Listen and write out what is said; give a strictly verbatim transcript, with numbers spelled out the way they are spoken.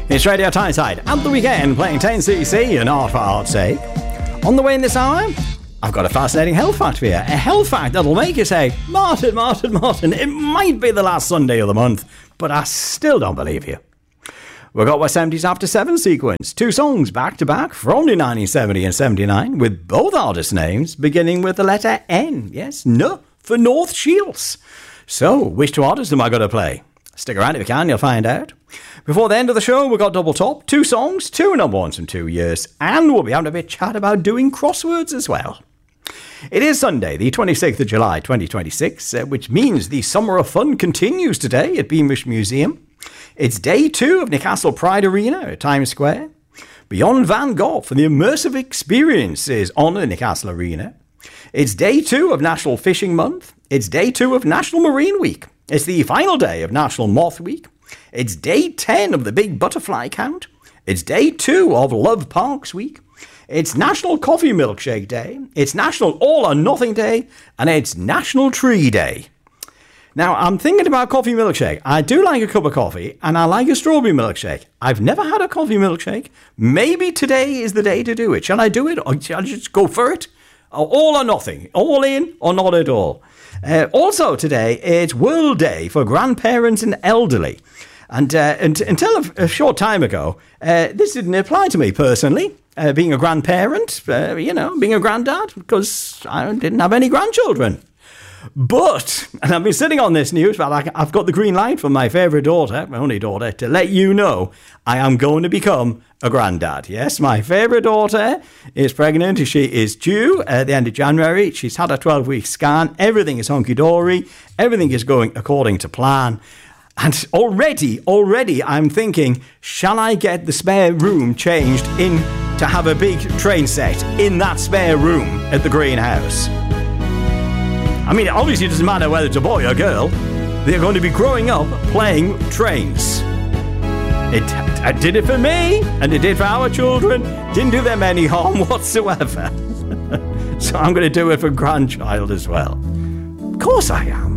It's Radio Tyneside at the weekend playing ten C C and Art for Art's sake. On the way in this hour, I've got a fascinating health fact for you. A health fact that'll make you say, Martin, Martin, Martin, it might be the last Sunday of the month, but I still don't believe you. We've got West seventies After Seven sequence. Two songs back to back from the nineteen seventy and seventy-nine with both artist names beginning with the letter N. Yes, N for North Shields. So, which two artists am I going to play? Stick around if you can, you'll find out. Before the end of the show, we've got Double Top, two songs, two number ones from two years, and we'll be having a bit of chat about doing crosswords as well. It is Sunday, the twenty-sixth of July, twenty twenty-six, uh, which means the Summer of Fun continues today at Beamish Museum. It's day two of Newcastle Pride Arena at Times Square. Beyond Van Gogh for the immersive experience is on the Newcastle Arena. It's day two of National Fishing Month. It's day two of National Marine Week. It's the final day of National Moth Week. It's day ten of the Big Butterfly Count. It's day two of Love Parks Week. It's National Coffee Milkshake Day. It's National All or Nothing Day. And it's National Tree Day. Now, I'm thinking about coffee milkshake. I do like a cup of coffee, and I like a strawberry milkshake. I've never had a coffee milkshake. Maybe today is the day to do it. Shall I do it, or shall I just go for it? All or nothing. All in or not at all. Uh, also today, it's World Day for Grandparents and Elderly. And, uh, and until a, a short time ago, uh, this didn't apply to me personally. Uh, being a grandparent, uh, you know, being a granddad, because I didn't have any grandchildren. But, and I've been sitting on this news, but I, I've got the green light from my favourite daughter, my only daughter, to let you know I am going to become a granddad. Yes, my favourite daughter is pregnant. She is due at the end of January. She's had a twelve-week scan. Everything is hunky-dory. Everything is going according to plan. And already, already I'm thinking, shall I get the spare room changed in to have a big train set in that spare room at the greenhouse? I mean, it obviously doesn't matter whether it's a boy or girl. They're going to be growing up playing trains. It, it did it for me, and it did for our children. Didn't do them any harm whatsoever. So I'm going to do it for grandchild as well. Of course I am.